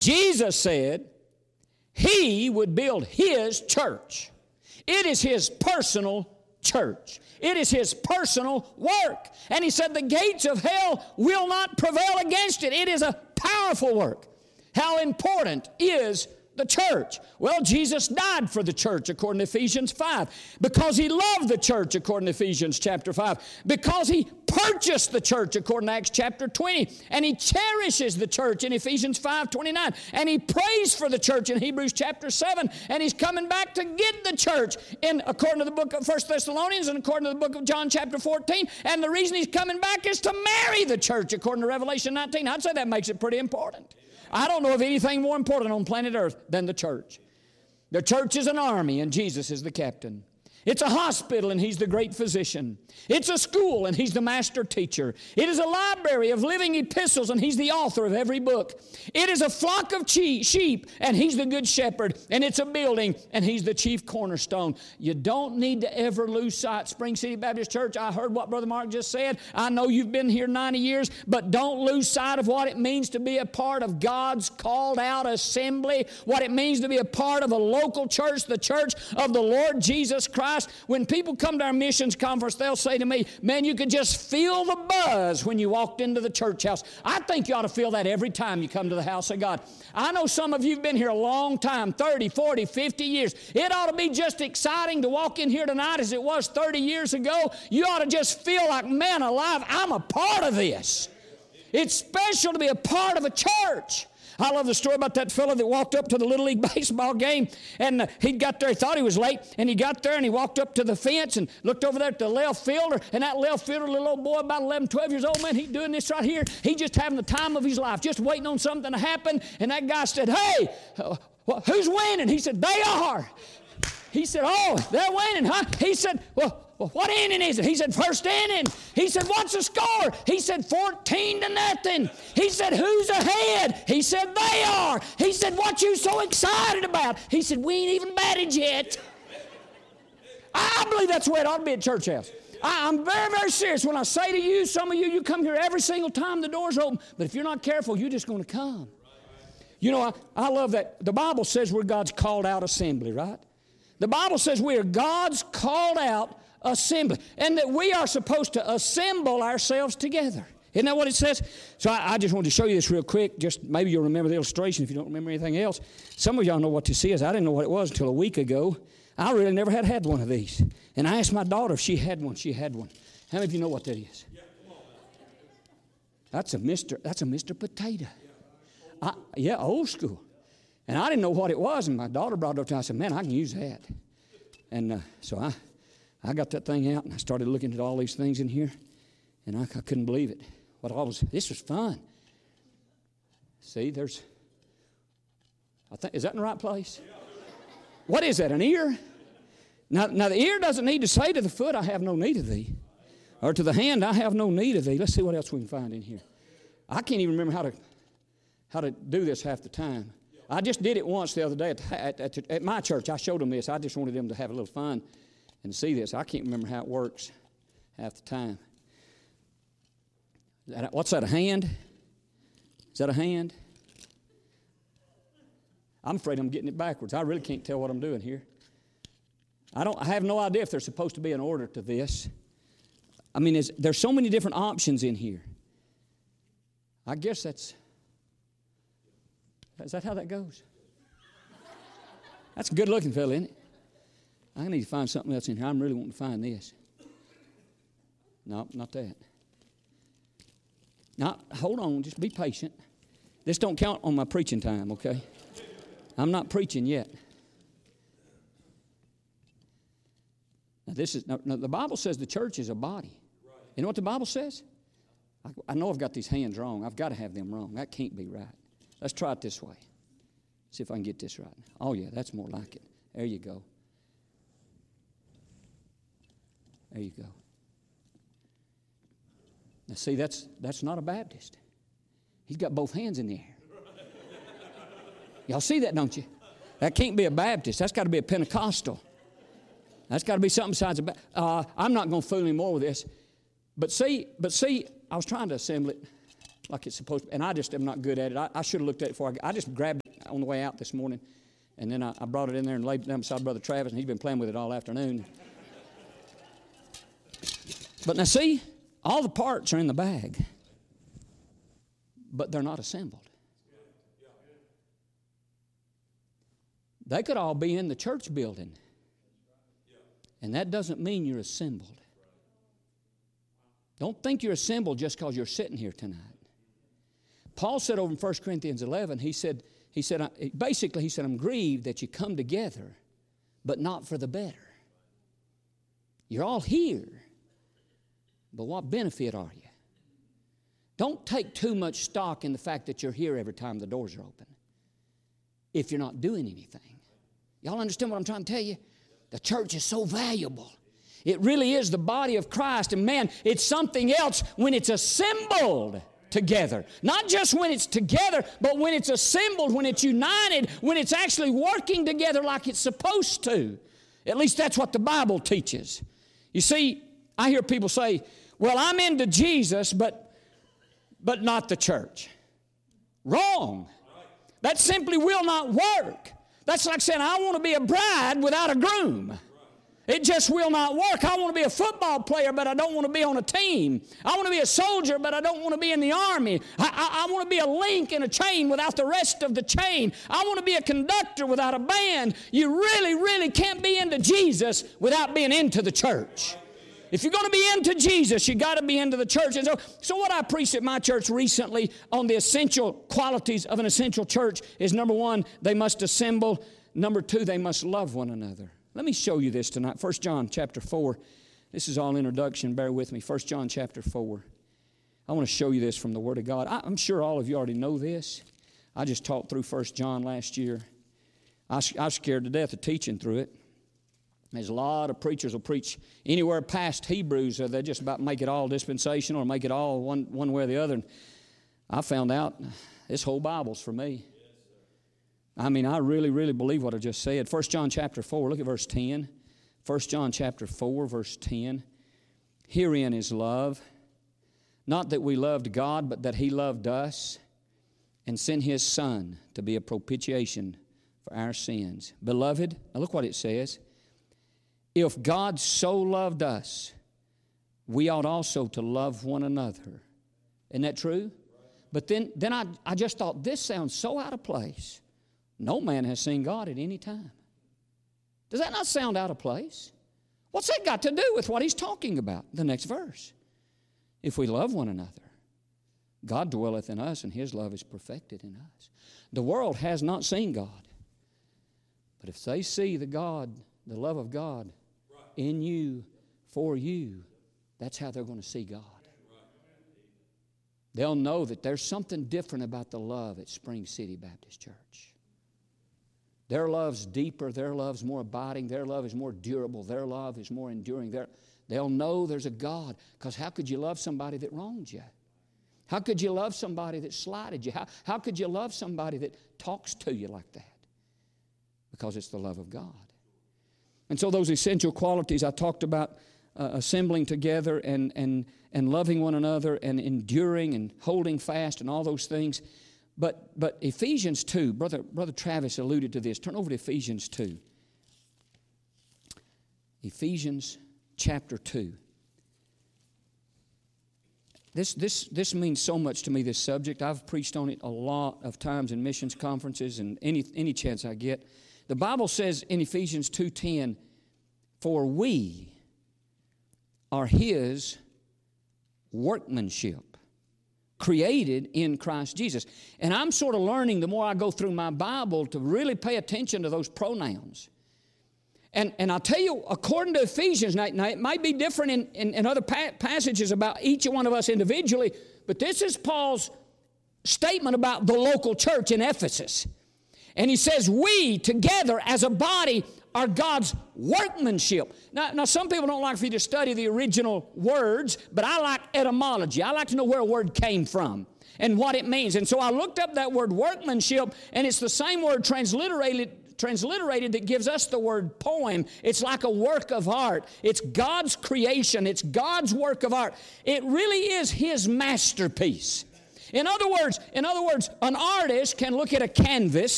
Jesus said He would build His church. It is His personal church. It is His personal work. And He said the gates of hell will not prevail against it. It is a powerful work. How important is the church? Well, Jesus died for the church according to Ephesians 5. Because He loved the church according to Ephesians chapter 5. Because He purchased the church according to Acts chapter 20. And He cherishes the church in Ephesians 5:29. And He prays for the church in Hebrews chapter 7. And He's coming back to get the church according to the book of 1 Thessalonians and according to the book of John chapter 14. And the reason He's coming back is to marry the church according to Revelation 19. I'd say that makes it pretty important. I don't know of anything more important on planet Earth than the church. The church is an army and Jesus is the captain. It's a hospital and He's the great physician. It's a school and He's the master teacher. It is a library of living epistles and He's the author of every book. It is a flock of sheep and He's the good shepherd. And it's a building and He's the chief cornerstone. You don't need to ever lose sight. Spring City Baptist Church, I heard what Brother Mark just said. I know you've been here 90 years, but don't lose sight of what it means to be a part of God's called out assembly, what it means to be a part of a local church, the church of the Lord Jesus Christ. When people come to our missions conference, they'll say to me, man, you could just feel the buzz when you walked into the church house. I think you ought to feel that every time you come to the house of God. I know some of you have been here a long time, 30, 40, 50 years. It ought to be just exciting to walk in here tonight as it was 30 years ago. You ought to just feel like, man alive, I'm a part of this. It's special to be a part of a church. I love the story about that fellow that walked up to the Little League baseball game, and he got there, he thought he was late, and he got there and he walked up to the fence and looked over there at the left fielder, and that left fielder, little old boy about 11, 12 years old, man, he's doing this right here. He's just having the time of his life, just waiting on something to happen, and that guy said, hey, who's winning? He said, they are. He said, oh, they're winning, huh? He said, well, what inning is it? He said, first inning. He said, what's the score? He said, 14-0. He said, who's ahead? He said, they are. He said, what you so excited about? He said, we ain't even batted yet. I believe that's the way it ought to be at church house. I'm very, very serious when I say to you, some of you come here every single time the door's open, but if you're not careful, you're just going to come. You know, I love that. The Bible says we're God's called out assembly, right? The Bible says we are God's called out assembly, and that we are supposed to assemble ourselves together. Isn't that what it says? So I just wanted to show you this real quick. Just maybe you'll remember the illustration if you don't remember anything else. Some of y'all know what this is. I didn't know what it was until a week ago. I really never had one of these. And I asked my daughter if she had one. She had one. How many of you know what that is? That's a Mr. Potato. Yeah, old school. And I didn't know what it was, and my daughter brought it up to me. I said, man, I can use that. And so I got that thing out, and I started looking at all these things in here, and I couldn't believe it. This was fun. See, is that in the right place? What is that, an ear? Now the ear doesn't need to say to the foot, I have no need of thee. Or to the hand, I have no need of thee. Let's see what else we can find in here. I can't even remember how to do this half the time. I just did it once the other day at my church. I showed them this. I just wanted them to have a little fun and see this. I can't remember how it works half the time. What's that, a hand? Is that a hand? I'm afraid I'm getting it backwards. I really can't tell what I'm doing here. I have no idea if there's supposed to be an order to this. I mean, there's so many different options in here. I guess is that how that goes? That's a good looking fella, isn't it? I need to find something else in here. I'm really wanting to find this. No, not that. Now, hold on. Just be patient. This don't count on my preaching time, okay? I'm not preaching yet. Now, the Bible says the church is a body. You know what the Bible says? I know I've got these hands wrong. I've got to have them wrong. That can't be right. Let's try it this way. See if I can get this right. Oh, yeah, that's more like it. There you go. There you go. Now, see, that's not a Baptist. He's got both hands in the air. Y'all see that, don't you? That can't be a Baptist. That's got to be a Pentecostal. That's got to be something besides a Baptist. I'm not going to fool anymore with this. But see, I was trying to assemble it. like it's supposed to. And I just am not good at it. I should have looked at it before. I just grabbed it on the way out this morning, and then I brought it in there and laid it down beside Brother Travis, and he's been playing with it all afternoon. But now see, all the parts are in the bag, but they're not assembled. They could all be in the church building, and that doesn't mean you're assembled. Don't think you're assembled just because you're sitting here tonight. Paul said over in 1 Corinthians 11, he said, I'm grieved that you come together, but not for the better. You're all here, but what benefit are you? Don't take too much stock in the fact that you're here every time the doors are open if you're not doing anything. Y'all understand what I'm trying to tell you? The church is so valuable. It really is the body of Christ. And man, it's something else when it's assembled together. Not just when it's together, but when it's assembled, when it's united, when it's actually working together like it's supposed to. At least that's what the Bible teaches. You see, I hear people say, well, I'm into Jesus, but not the church. Wrong. That simply will not work. That's like saying, I want to be a bride without a groom. It just will not work. I want to be a football player, but I don't want to be on a team. I want to be a soldier, but I don't want to be in the army. I want to be a link in a chain without the rest of the chain. I want to be a conductor without a band. You really, really can't be into Jesus without being into the church. If you're going to be into Jesus, you got to be into the church. And so what I preached at my church recently on the essential qualities of an essential church is, number one, they must assemble. Number two, they must love one another. Let me show you this tonight. 1 John chapter 4. This is all introduction. Bear with me. 1 John chapter 4. I want to show you this from the Word of God. I'm sure all of you already know this. I just taught through 1 John last year. I was scared to death of teaching through it. There's a lot of preachers will preach anywhere past Hebrews. They just about make it all dispensational or make it all one way or the other. And I found out this whole Bible's for me. I mean, I really, really believe what I just said. 1 John chapter 4, look at verse 10. 1 John chapter 4, verse 10. Herein is love, not that we loved God, but that He loved us and sent His Son to be a propitiation for our sins. Beloved, now look what it says. If God so loved us, we ought also to love one another. Isn't that true? But then I just thought, this sounds so out of place. No man has seen God at any time. Does that not sound out of place? What's that got to do with what he's talking about? The next verse. If we love one another, God dwelleth in us, and His love is perfected in us. The world has not seen God. But if they see the love of God in you, for you, that's how they're going to see God. They'll know that there's something different about the love at Spring City Baptist Church. Their love's deeper, their love's more abiding, their love is more durable, their love is more enduring. They'll know there's a God, because how could you love somebody that wronged you? How could you love somebody that slighted you? How could you love somebody that talks to you like that? Because it's the love of God. And so those essential qualities I talked about, assembling together and loving one another and enduring and holding fast and all those things. But Ephesians 2, Brother Travis alluded to this. Turn over to Ephesians 2. Ephesians chapter 2. This means so much to me, this subject. I've preached on it a lot of times in missions conferences and any chance I get. The Bible says in Ephesians 2:10, for we are His workmanship, created in Christ Jesus. And I'm sort of learning the more I go through my Bible to really pay attention to those pronouns. And I'll tell you, according to Ephesians, now it might be different in other passages about each one of us individually, but this is Paul's statement about the local church in Ephesus. And he says, we together as a body are God's workmanship. Now, some people don't like for you to study the original words, but I like etymology. I like to know where a word came from and what it means. And so I looked up that word workmanship, and it's the same word transliterated that gives us the word poem. It's like a work of art. It's God's creation. It's God's work of art. It really is His masterpiece. In other words, an artist can look at a canvas